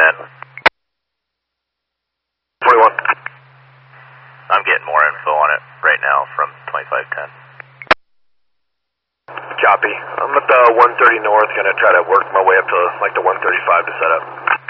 in. 21. I'm getting more info on it right now from 2510. Copy. I'm at the 130 north, gonna try to work my way up to like the 135 to set up.